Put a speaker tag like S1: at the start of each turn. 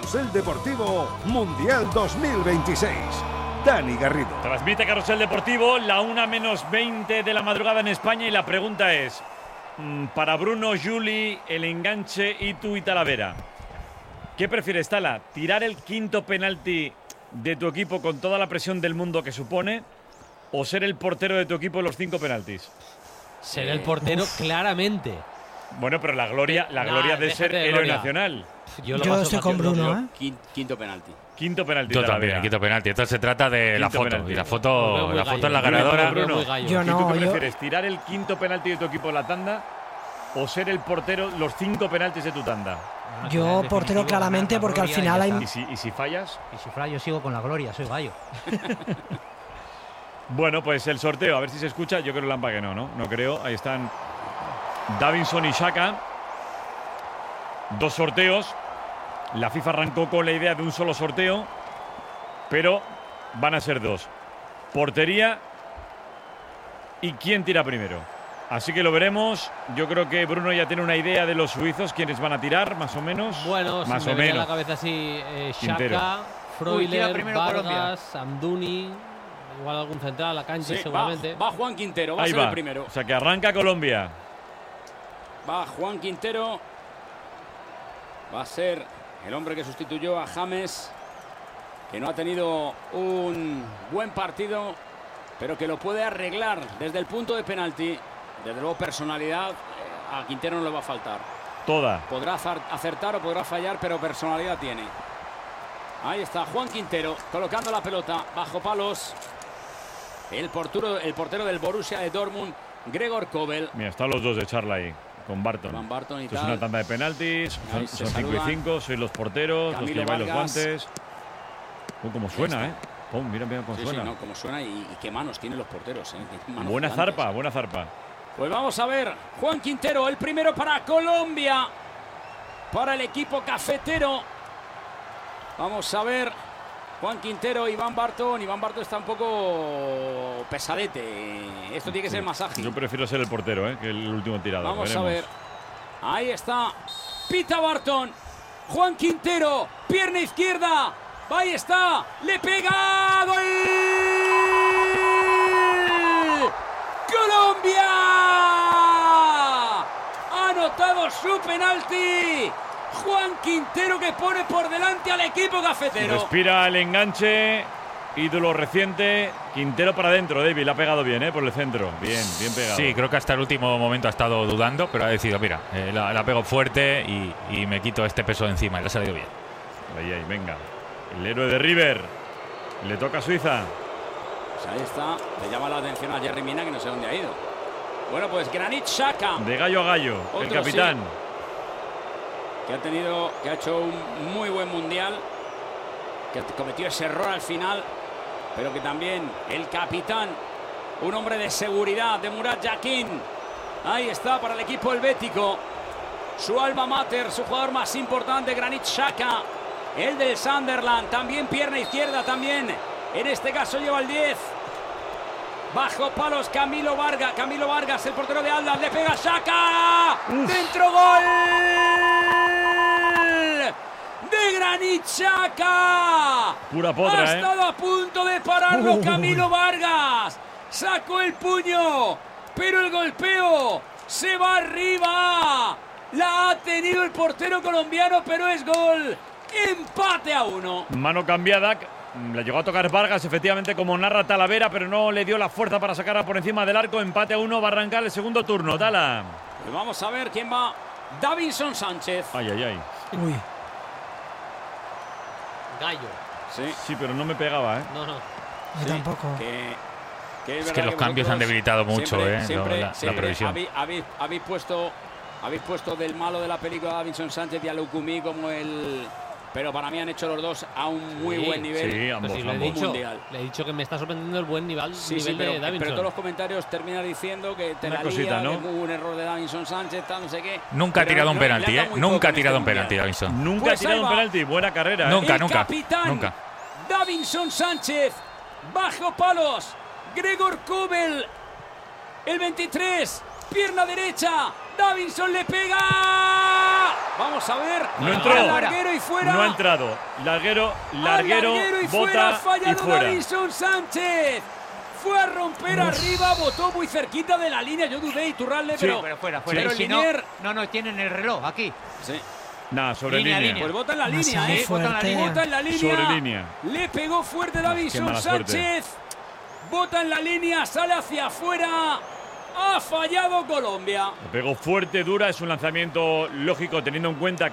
S1: Carrusel Deportivo Mundial 2026. Dani Garrido.
S2: Transmite Carrusel Deportivo, la 1:20 de la madrugada en España, y la pregunta es, para Bruno, Juli, el enganche Itu y Talavera, ¿qué prefieres, Tala? ¿Tirar el quinto penalti de tu equipo con toda la presión del mundo que supone, o ser el portero de tu equipo en los 5 penaltis?
S3: Ser el portero, claramente.
S2: Bueno, pero la gloria de ser héroe nacional.
S4: Yo estoy con Bruno, ¿eh?
S5: Quinto penalti.
S2: Quinto penalti.
S6: Yo también, quinto penalti. Esto se trata de la foto.
S2: Penalti.
S6: Y la foto es la ganadora.
S2: Bruno,
S4: yo no.
S2: ¿Y tú qué prefieres? ¿Tirar el quinto penalti de tu equipo en la tanda o ser el portero los 5 penaltis de tu tanda?
S4: Yo portero claramente, porque al final hay...
S2: ¿Y si fallas?
S3: Y si fallo, yo sigo con la gloria, soy gallo.
S2: Bueno, pues el sorteo, a ver si se escucha. Yo creo, Lampa, que no creo. Ahí están Davinson y Xhaka. 2 sorteos. La FIFA arrancó con la idea de un solo sorteo, pero van a ser 2. Portería y quién tira primero. Así que lo veremos. Yo creo que Bruno ya tiene una idea de los suizos, quiénes van a tirar, más o menos.
S3: Bueno,
S2: más
S3: si
S2: o
S3: me
S2: menos.
S3: la cabeza así,
S2: Quintero.
S3: Xhaka, Freuler, Vargas,
S5: Colombia.
S3: Amdouni, igual algún central, Akanji,
S5: Sí,
S3: seguramente.
S5: va Juan Quintero, va a
S2: Ahí
S5: ser
S2: va.
S5: el primero.
S2: O sea que arranca Colombia.
S5: Va Juan Quintero. Va a ser el hombre que sustituyó a James, que no ha tenido un buen partido, pero que lo puede arreglar desde el punto de penalti. Desde luego, personalidad a Quintero no le va a faltar.
S2: Toda.
S5: Podrá acertar o podrá fallar, pero personalidad tiene. Ahí está Juan Quintero colocando la pelota bajo palos. El portero del Borussia de Dortmund, Gregor Kobel.
S2: Mira, están los dos de charla ahí, con Barton.
S5: Van Barton y
S2: Esto es
S5: tal.
S2: una tanda de penaltis,
S5: Ahí
S2: son
S5: se
S2: 5 y
S5: saludan.
S2: 5, sois los porteros,
S5: Camilo
S2: los que lleváis los
S5: Vargas.
S2: guantes. Cómo suena, ¿eh? Mira cómo
S5: Sí,
S2: suena.
S5: sí, no, cómo suena y qué manos tienen los porteros. Tienen manos
S2: Buena
S5: gigantes.
S2: zarpa, buena zarpa.
S5: Pues vamos a ver, Juan Quintero, el primero para Colombia, para el equipo cafetero. Vamos a ver, Juan Quintero, Iván Barton. Iván Barton está un poco pesadete. Esto tiene que ser más ágil.
S2: Yo prefiero ser el portero, que el último tirador.
S5: Vamos
S2: Veremos.
S5: a ver. Ahí está. Pita Barton. Juan Quintero. Pierna izquierda. Ahí está. Le pega. ¡Gol! ¡Colombia! Ha anotado su penalti. Juan Quintero, que pone por delante al equipo cafetero.
S2: Respira el enganche. Ídolo reciente. Quintero para adentro, David. Le ha pegado bien, por el centro. Bien pegado.
S6: Sí, creo que hasta el último momento ha estado dudando, pero ha decidido, mira, la pego fuerte y me quito este peso de encima. Y le ha salido bien.
S2: Ahí, venga. El héroe de River. Le toca a Suiza.
S5: Pues ahí está. Le llama la atención a Yerry Mina, que no sé dónde ha ido. Bueno, pues Granit Xhaka.
S2: De gallo a gallo. El
S5: Otro,
S2: capitán.
S5: Sí, que ha hecho un muy buen mundial, que cometió ese error al final, pero que también el capitán, un hombre de seguridad, de Murat Yakin. Ahí está para el equipo helvético, su alma mater, su jugador más importante, Granit Xhaka, el del Sunderland, también pierna izquierda, también en este caso lleva el 10. Bajo palos Camilo Vargas, el portero de Atlas, le pega Xhaka. Dentro, gol de Granit Xhaka.
S2: Pura potra,
S5: Ha estado a punto de pararlo Camilo Vargas. Sacó el puño, pero el golpeo se va arriba. La ha tenido el portero colombiano, pero es gol. Empate a 1.
S2: Mano cambiada. Le llegó a tocar Vargas, efectivamente, como narra Talavera, pero no le dio la fuerza para sacarla por encima del arco. Empate a 1, va a arrancar el segundo turno. Tala.
S5: Pues vamos a ver quién va. Davinson Sánchez.
S2: Ay.
S4: Uy.
S3: Gallo.
S2: Sí, pero no me pegaba,
S3: No.
S4: Yo tampoco.
S5: Es
S6: Es que los cambios han debilitado mucho, la previsión.
S5: Habéis puesto del malo de la película Davinson Sánchez y a Lukumi como el... Pero para mí han hecho los dos a un muy buen nivel.
S2: Sí, ambos.
S3: Le he dicho que me está sorprendiendo el buen nivel, de Davinson.
S5: Pero todos los comentarios terminan diciendo que te
S2: Una
S5: la
S2: cosita,
S5: lía,
S2: ¿no?
S5: que hubo un error de Davinson Sánchez, tal, no sé qué.
S6: Nunca ha
S5: Pero
S6: tirado un
S5: le
S6: penalti,
S5: han dado muy
S6: Nunca
S5: poco
S6: ha
S5: en
S6: tirado
S5: este
S6: un penalti,
S5: mundial.
S6: Davinson.
S2: Nunca
S5: Pues
S2: ha tirado
S5: ahí
S2: un
S5: va.
S2: penalti. Buena carrera,
S6: Nunca.
S5: El capitán Davinson Sánchez, bajo palos, Gregor Kobel, el 23, pierna derecha, Davinson le pega. Vamos a ver.
S2: No entró.
S5: Larguero y fuera.
S2: No ha entrado. Larguero,
S5: y
S2: bota
S5: ha fallado
S2: y fuera.
S5: Davinson Sánchez. Fue a romper arriba, botó muy cerquita de la línea. Yo dudé, Iturralde,
S2: Sí,
S5: pero
S3: fuera.
S5: Pero
S3: Y si
S5: Linier,
S3: no, tienen el reloj aquí.
S5: sí.
S2: Nada, sobre
S3: Línea,
S2: línea.
S3: línea.
S5: Pues bota en la línea,
S4: Demasiado fuerte.
S5: Bota en la línea.
S2: Sobre línea.
S5: Le pegó fuerte
S2: Qué
S5: Davinson
S2: mala suerte.
S5: Sánchez. Bota en la línea, sale hacia afuera. Ha fallado Colombia.
S2: Le pegó fuerte, dura. Es un lanzamiento lógico teniendo en cuenta que